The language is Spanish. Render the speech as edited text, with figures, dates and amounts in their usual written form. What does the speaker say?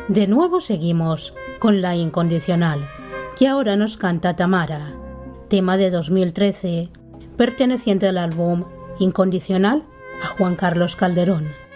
De nuevo seguimos con La Incondicional, que ahora nos canta Tamara, tema de 2013, perteneciente al álbum Incondicional a Juan Carlos Calderón.